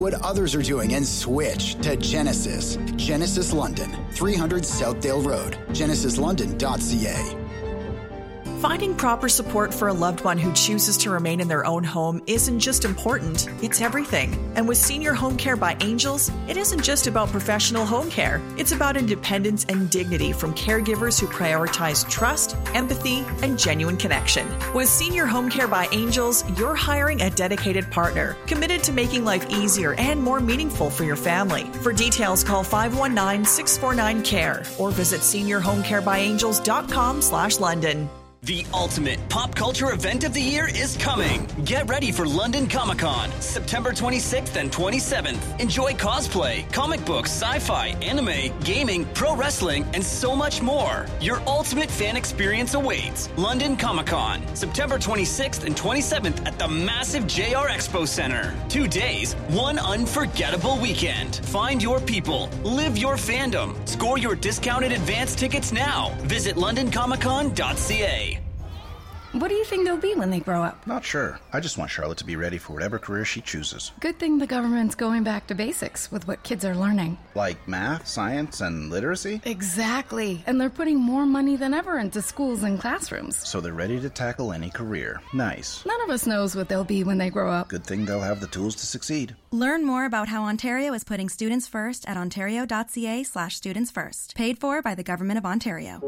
what others are doing and switch to Genesis. Genesis London, 300 Southdale Road, genesislondon.ca. Finding proper support for a loved one who chooses to remain in their own home isn't just important, it's everything. And with Senior Home Care by Angels, it isn't just about professional home care. It's about independence and dignity from caregivers who prioritize trust, empathy, and genuine connection. With Senior Home Care by Angels, you're hiring a dedicated partner, committed to making life easier and more meaningful for your family. For details, call 519-649-CARE or visit seniorhomecarebyangels.com/London. The ultimate pop culture event of the year is coming. Get ready for London Comic-Con, September 26th and 27th. Enjoy cosplay, comic books, sci-fi, anime, gaming, pro wrestling, and so much more. Your ultimate fan experience awaits. London Comic-Con, September 26th and 27th at the massive JR Expo Center. 2 days, one unforgettable weekend. Find your people, live your fandom. Score your discounted advance tickets now. Visit londoncomiccon.ca. What do you think they'll be when they grow up? Not sure. I just want Charlotte to be ready for whatever career she chooses. Good thing the government's going back to basics with what kids are learning. Like math, science, and literacy? Exactly. And they're putting more money than ever into schools and classrooms. So they're ready to tackle any career. Nice. None of us knows what they'll be when they grow up. Good thing they'll have the tools to succeed. Learn more about how Ontario is putting students first at ontario.ca/studentsfirst. Paid for by the Government of Ontario.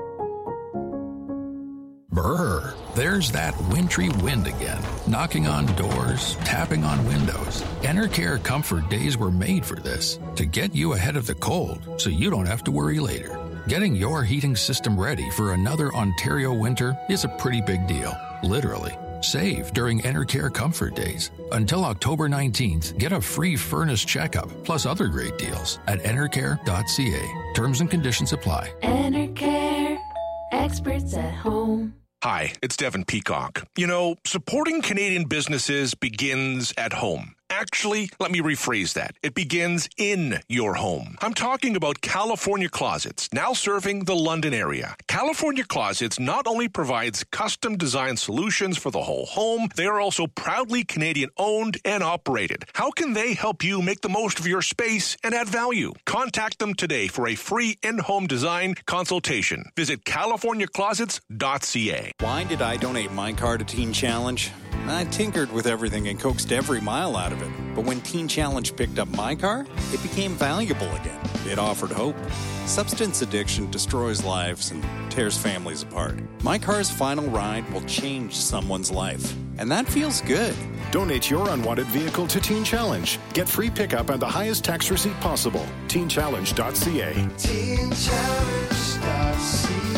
Brr, there's that wintry wind again, knocking on doors, tapping on windows. Enercare Comfort Days were made for this, to get you ahead of the cold so you don't have to worry later. Getting your heating system ready for another Ontario winter is a pretty big deal, literally. Save during Enercare Comfort Days. Until October 19th, get a free furnace checkup, plus other great deals at enercare.ca. Terms and conditions apply. Enercare, experts at home. Hi, it's Devin Peacock. You know, supporting Canadian businesses begins at home. Actually, let me rephrase that. It begins in your home. I'm talking about California Closets, now serving the London area. California Closets not only provides custom design solutions for the whole home, they are also proudly Canadian owned and operated. How can they help you make the most of your space and add value? Contact them today for a free in-home design consultation. Visit californiaclosets.ca. Why did I donate my car to Teen Challenge? I tinkered with everything and coaxed every mile out of it. But when Teen Challenge picked up my car, it became valuable again. It offered hope. Substance addiction destroys lives and tears families apart. My car's final ride will change someone's life. And that feels good. Donate your unwanted vehicle to Teen Challenge. Get free pickup and the highest tax receipt possible. TeenChallenge.ca. TeenChallenge.ca.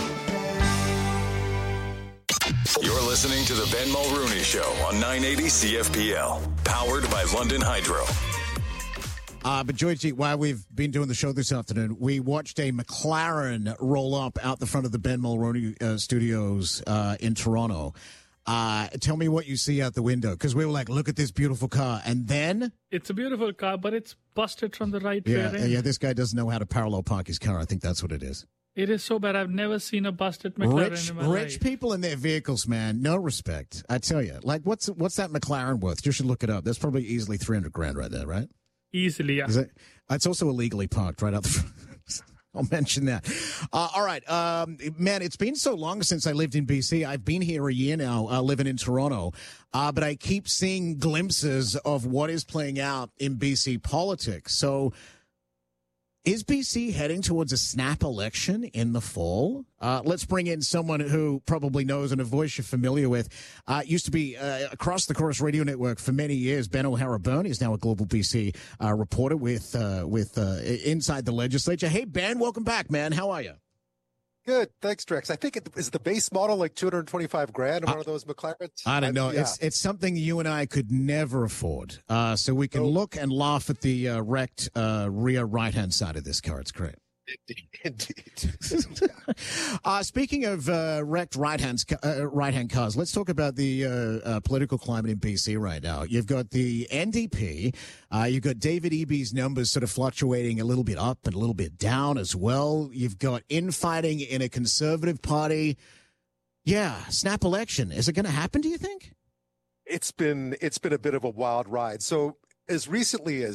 You're listening to the Ben Mulrooney Show on 980 CFPL, powered by London Hydro. But Georgie, while we've been doing the show this afternoon, we watched a McLaren roll up out the front of the Ben Mulroney studios in Toronto. Tell me what you see out the window, because we were like, look at this beautiful car. And then... It's a beautiful car, but it's busted from the right rear end. Yeah, this guy doesn't know how to parallel park his car. I think that's what it is. It is so bad. I've never seen a busted McLaren in my life. Rich people in their vehicles, man, no respect. I tell you. Like, what's that McLaren worth? You should look it up. That's probably easily $300,000 right there, right? Easily, yeah. It's also illegally parked right out the front. I'll mention that. All right. Man, it's been so long since I lived in BC. I've been here a year now, living in Toronto. But I keep seeing glimpses of what is playing out in BC politics. So is BC heading towards a snap election in the fall? Let's bring in someone who probably knows and a voice you're familiar with. Used to be across the Chorus Radio Network for many years. Ben O'Hara-Byrne is now a Global BC reporter with Inside the Legislature. Hey, Ben, welcome back, man. How are you? Good. Thanks, Drex. I think is the base model like $225,000 in one of those McLarens? I don't know. Yeah. It's something you and I could never afford. So we can look and laugh at the wrecked rear right-hand side of this car. It's great. Indeed. Speaking of wrecked right-hand cars, let's talk about the political climate in BC right now. You've got the NDP. You've got David Eby's numbers sort of fluctuating a little bit up and a little bit down as well. You've got infighting in a Conservative Party. Yeah, snap election. Is it going to happen, do you think? It's been a bit of a wild ride. So as recently as